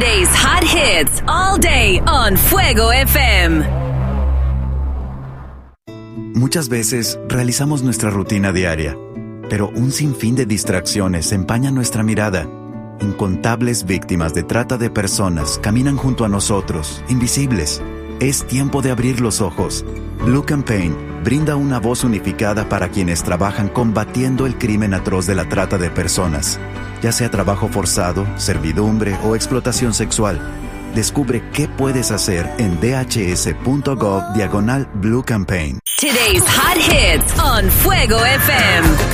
Today's hot hits all day on Fuego FM. Muchas veces realizamos nuestra rutina diaria, pero un sinfín de distracciones empañan nuestra mirada. Incontables víctimas de trata de personas caminan junto a nosotros, invisibles. Es tiempo de abrir los ojos. Blue Campaign brinda una voz unificada para quienes trabajan combatiendo el crimen atroz de la trata de personas, ya sea trabajo forzado, servidumbre o explotación sexual. Descubre qué puedes hacer en dhs.gov/Blue Campaign. Today's hot hits on Fuego FM.